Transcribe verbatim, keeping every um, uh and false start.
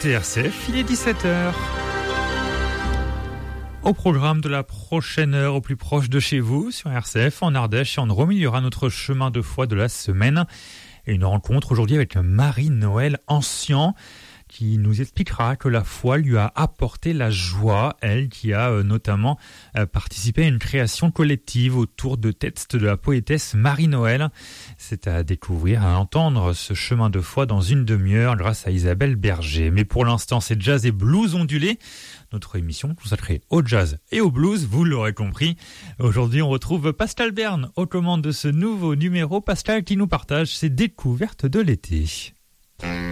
écoutez R C F, il est dix-sept heures. Au programme de la prochaine heure au plus proche de chez vous, sur R C F, en Ardèche et en Drôme, il y aura notre chemin de foi de la semaine. Et une rencontre aujourd'hui avec Marie-Noël Ancien, qui nous expliquera que la foi lui a apporté la joie, elle qui a euh, notamment euh, participé à une création collective autour de textes de la poétesse Marie-Noël. C'est à découvrir, à entendre ce chemin de foi dans une demi-heure grâce à Isabelle Berger. Mais pour l'instant, c'est jazz et blues ondulé. Notre émission consacrée au jazz et au blues, vous l'aurez compris. Aujourd'hui, on retrouve Pascal Berne aux commandes de ce nouveau numéro. Pascal qui nous partage ses découvertes de l'été.